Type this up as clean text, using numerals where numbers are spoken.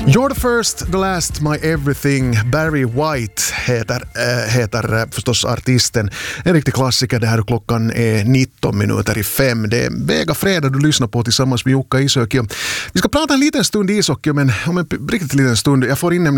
You're the first, the last, my everything. Barry White heter förstås artisten. En riktig klassiker. Det här klockan är 19:05. Det är Vega Fredag du lyssnar på tillsammans med Jukka Isoki. Vi ska prata en liten stund ishockey, men om en riktigt liten stund. Jag får in nämligen